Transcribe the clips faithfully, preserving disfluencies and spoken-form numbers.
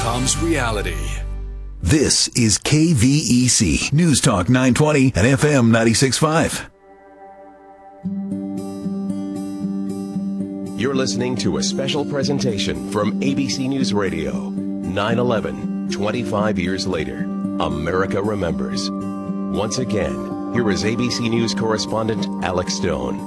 becomes reality. This is K V E C News Talk nine twenty and F M ninety-six point five. You're listening to a special presentation from A B C News Radio. nine eleven, twenty-five years later, America remembers. Once again, here is A B C News correspondent Alex Stone.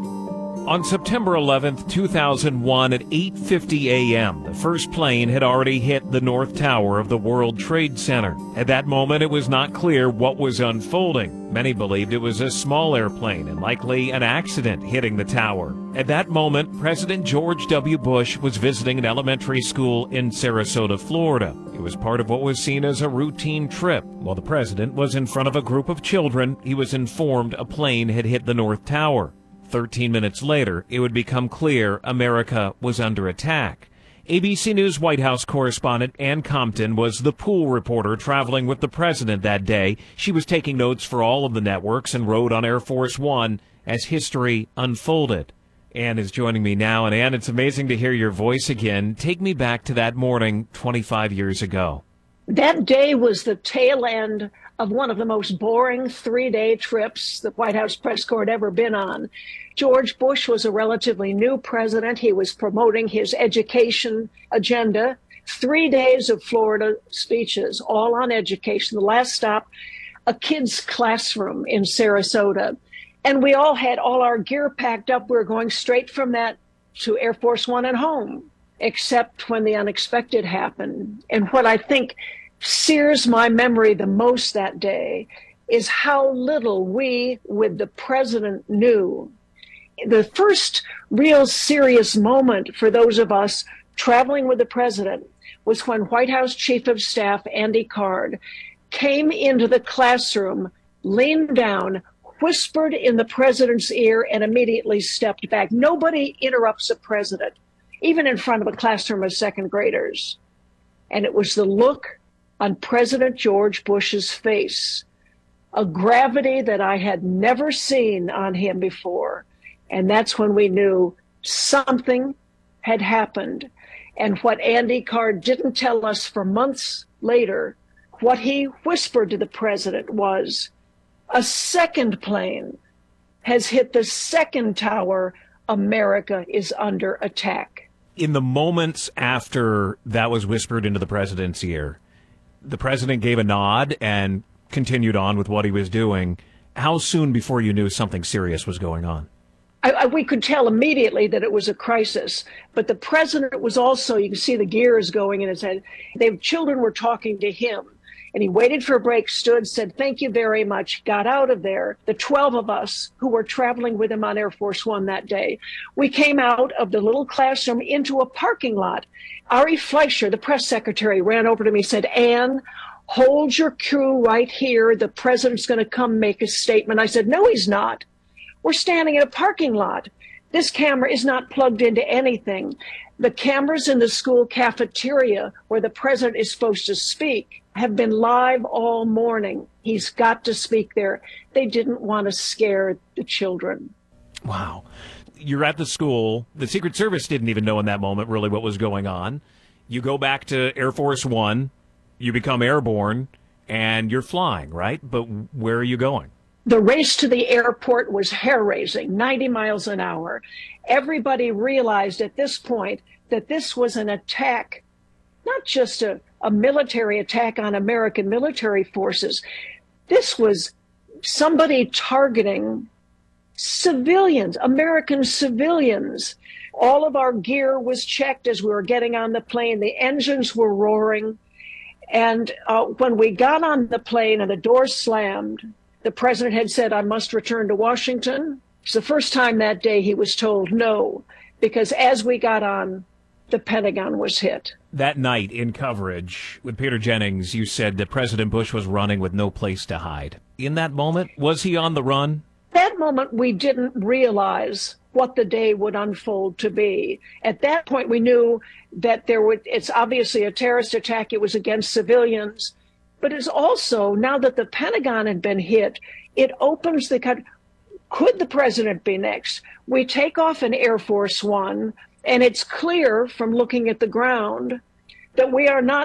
On September eleventh, two thousand one, at eight fifty a.m., the first plane had already hit the North Tower of the World Trade Center. At that moment, it was not clear what was unfolding. Many believed it was a small airplane and likely an accident hitting the tower. At that moment, President George W. Bush was visiting an elementary school in Sarasota, Florida. It was part of what was seen as a routine trip. While the president was in front of a group of children, he was informed a plane had hit the North Tower. Thirteen minutes later, it would become clear America was under attack. A B C News White House correspondent Ann Compton was the pool reporter traveling with the president that day. She was taking notes for all of the networks and rode on Air Force One as history unfolded. Ann is joining me now, and Ann, it's amazing to hear your voice again. Take me back to that morning twenty-five years ago. That day was the tail end of one of the most boring three-day trips the White House press corps had ever been on. George Bush was a relatively new president. He was promoting his education agenda. Three days of Florida speeches, all on education. The last stop, a kid's classroom in Sarasota. And we all had all our gear packed up. We were going straight from that to Air Force One and home, except when the unexpected happened. And what I think sears my memory the most that day is how little we, with the president, knew. The first real serious moment for those of us traveling with the president was when White House Chief of Staff Andy Card came into the classroom, leaned down, whispered in the president's ear, and immediately stepped back. Nobody interrupts a president, even in front of a classroom of second graders. And it was the look on President George Bush's face, a gravity that I had never seen on him before. And that's when we knew something had happened. And what Andy Card didn't tell us for months later, what he whispered to the president was, a second plane has hit the second tower. America is under attack. In the moments after that was whispered into the president's ear, the president gave a nod and continued on with what he was doing. How soon before you knew something serious was going on? I, I, we could tell immediately that it was a crisis, but the president was also, you can see the gears going in his head. The children were talking to him, and he waited for a break, stood, said, thank you very much, got out of there. The twelve of us who were traveling with him on Air Force One that day, we came out of the little classroom into a parking lot. Ari Fleischer, the press secretary, ran over to me and said, Ann, hold your crew right here. The president's going to come make a statement. I said, no, he's not. We're standing in a parking lot. This camera is not plugged into anything. The cameras in the school cafeteria where the president is supposed to speak have been live all morning. He's got to speak there. They didn't want to scare the children. Wow. You're at the school. The Secret Service didn't even know in that moment really what was going on. You go back to Air Force One, you become airborne, and you're flying, right? But where are you going? The race to the airport was hair-raising, ninety miles an hour. Everybody realized at this point that this was an attack, not just a, a military attack on American military forces. This was somebody targeting civilians, American civilians. All of our gear was checked as we were getting on the plane. The engines were roaring. And uh, when we got on the plane and the door slammed, the president had said, I must return to Washington. It's the first time that day he was told no, because as we got on, the Pentagon was hit. That night in coverage with Peter Jennings, you said that President Bush was running with no place to hide. In that moment, was he on the run? That moment, we didn't realize what the day would unfold to be. At that point, we knew that there would, it's obviously a terrorist attack. It was against civilians. But it's also, now that the Pentagon had been hit, it opens the, could the president be next? We take off in Air Force One, and it's clear from looking at the ground that we are not